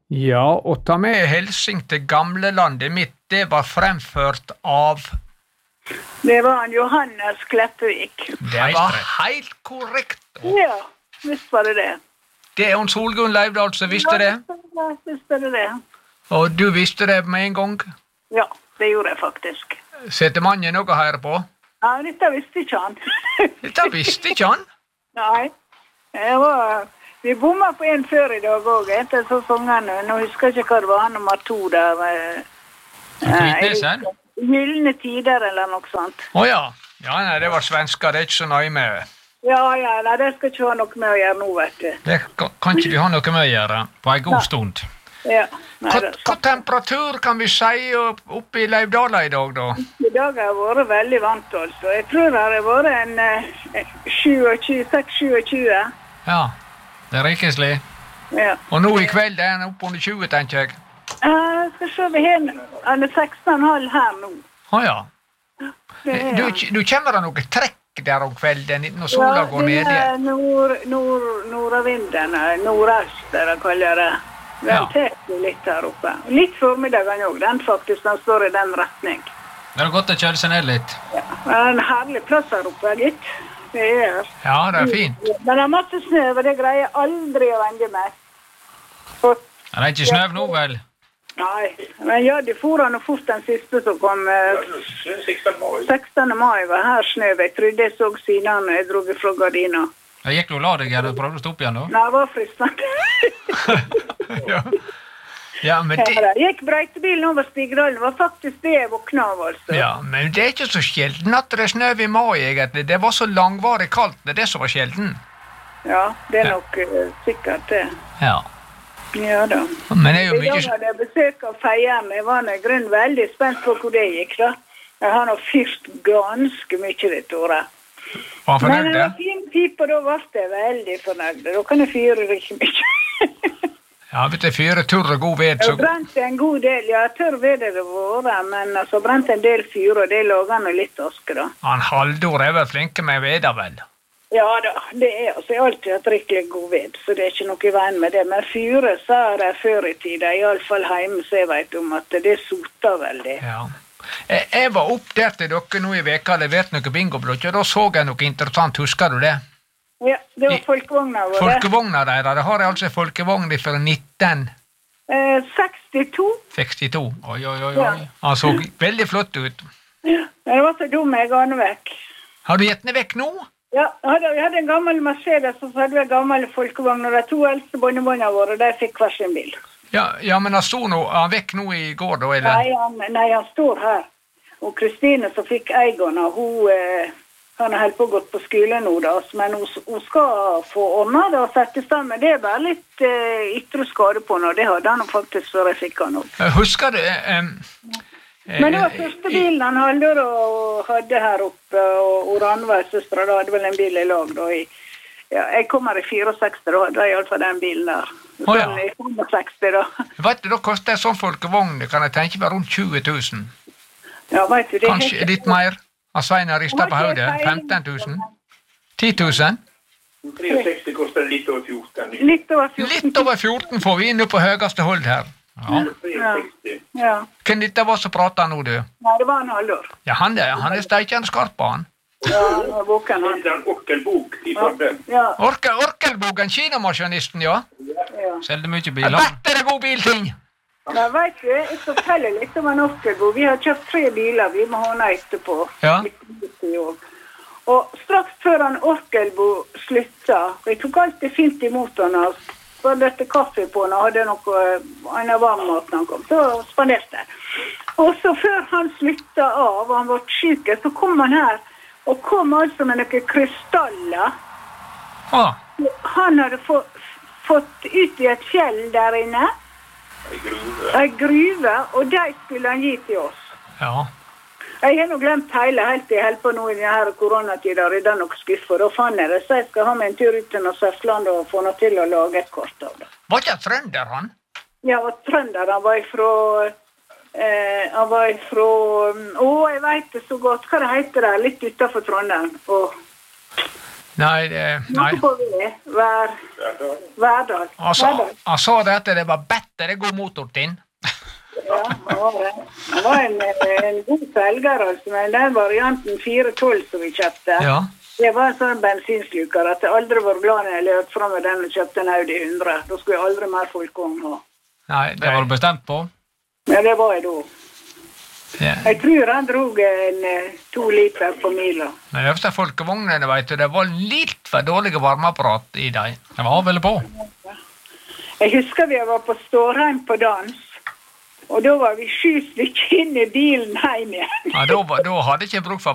Ja, å ta med helsing til gamlelandet mitt, det var fremført av... Det var han Johannes Kleppevik. Det var helt korrekt. Ja, visst var det det. Det er hun Solgunn Leivdal som visste det. Ja, visst er det det. Og du visste det med en gang. Ja, det gjorde jeg faktisk. Setter mannen noe å høre på? Ja, dette visste ikke han. Dette visste ikke han. Nei, vi bommet på en før i dag også, etter så sangene. Nå husker jeg ikke hva det var, han nummer 2 der. Kvitnesen? Gyllene tider eller noe sånt. Åja, ja, nei, det var svensker, det er ikke så nøye med. Ja, nei, det skal ikke ha noe med å gjøre nå, vet du. Det kan ikke vi ha noe med å gjøre. På en god stund. Ja. Nei, Hva temperatur kan vi si oppe i Leivdala i dag, da? I dag har jeg vært veldig vant, altså. Jeg tror det har vært en 26-27. Ja, det er rikeslig. Ja. Og nå i kveld er den oppe under 20, tenker jeg. Skal se, vi har en 16,5 her nå. Åja. Du kjenner det noe trekk der om kvelden når sola går ned? Ja, det er nordavinden, nordøst, det kaller det. Den teker litt her oppe. Litt formiddagen også, den faktisk, den står i den retning. Det er godt å kjøre seg ned litt. Ja, det er en herlig plass her oppe, gitt. Det er. Ja, det er fint. Men det er masse snø, og det greier jeg aldri å vende meg. Det er ikke snø nå, vel? Nei, men ja, de foran og fort den siste som kom 16. mai var her snø. Jeg trodde jeg så siden jeg drog fra gardina. Jeg gikk du og la deg, eller prøvde å stå opp igjen da? Nei, det var fristende. Ja, men det... Jeg gikk brøytebilen over Stigdalen, det var faktisk det jeg våkna av, altså. Ja, men det er ikke så sjelden at det er snø i mai, egentlig. Det var så langvarig kaldt, det er det som var sjelden. Ja, det er nok sikkert det. Ja. Ja da. Men det er jo mye... I dag hadde jeg besøk av feieren. Jeg var i grunnen veldig spent på hvor det gikk, da. Jeg har nok fyrt ganske mye dette året. Var han fornøyd, men det var fin pip, og da var jeg veldig fornøyd. Da kan jeg fyre ikke mye. Ja, vet du, fyre tørr og god ved, så... Jeg brente en god del, ja, tørr ved det var, men altså brente en del fyre, og det laget han litt aske, da. Han Haldor er vel flinke med veda, vel? Ja da, det er altså, jeg har alltid hatt riktig god ved, så det er ikke noe i veien med det. Men fyre, sa jeg før i tida, i alle fall hjemme, så jeg vet om at det soter veldig. Ja. Jeg var opp der til dere nå i veka, levert noen bingoblokker, og da så jeg noe interessant, husker du det? Ja, det var folkevogna våre. Folkevogna der, det har jeg altså folkevogn fra 62. 62. Oi. Ja. Han så veldig flott ut. Ja, det var så dum jeg ga den vekk. Har du gitt den vekk nå? Ja, vi hadde en gammel Mercedes, og så hadde vi en gammel folkevogn, og de 2 eldste båndebåndene våre, de fikk hver sin bil. Ja, men han stod nå, han vekk nå i går da, eller? Nei, han står her. Og Kristine som fikk Egon, og han har helt på gått på skole nå, da, men hun skal få ordnet det og sette i stand, men det er bare litt ytre skade på nå, det hadde han faktisk før jeg fikk han opp. Husker du... Men det var første bilen han hadde her oppe, og Ranveig søstre, da hadde vel en bil i lag, da. Jeg kommer i 64, da hadde jeg i alle fall den bilen der. Ja. I 65, da. Vet du, da koster en sånn folkevogn, kan jeg tenke meg rundt 20 000. Ja, vet du, det Kanskje litt mer. Sveinar ristet på hodet. 15 000. 10 000. 63 koster litt over 14. Litt over 14 får vi inn på høyeste hold her. Ja. Hvem dette var som pratet nå, du? Nei, det var en Haldor. Ja, han er steikende skarp på han. Ja, han var boken han. Det er en Orkelbog i Førde. Ja. Orkelbogen, kinamasjonisten, ja. Selger mye biler. Dette er god bilting! Nei, vet du, jeg forteller litt om en Orkelbo. Vi har kjøpt 3 biler, vi må ha den etterpå. Ja. Og straks før han Orkelbo slutta, jeg tok alltid fint imot han, og spanderte kaffe på han, og hadde noe, en av varmmat når han kom, så spanderte jeg. Og så før han slutta av, og han var syk, så kom han her, og kom altså med noen krystaller. Han hadde fått ut i et fjell der inne, en gruve, og de skulle han gi til oss. Ja. Jeg har nå glemt helt på nå i denne koronatiden, og det noe skuffer. Da fann jeg det, så jeg skal ha med en tur ut til Søstland og få noe til å lage et kort av det. Var ikke trønder, han? Ja, trønder. Han var fra jeg vet det så godt. Hva det heter det? Litt utenfor Trondheim. Nei. Noe på ved, Verdal. Han sa det at det var bedre god motor til. Ja, det var en god felger, altså, men den varianten 412 som vi kjøpte, det var en sånn bensinsluker at jeg aldri var glad når jeg løp frem med den og kjøpte en Audi 100. Da skulle jeg aldri mer folkevogn ha. Nei, det var du bestemt på? Ja, det var jeg da. Jeg tror han drog 2 liter på mila. Men det øverste folkevognene, vet du, det var litt for dårlige varmeapparat i dem. Det var vel på. Jeg husker vi var på Stårheim på dans, og da var vi 7 stykker inn i bilen hjem igjen. Ja, da hadde jeg ikke bruk for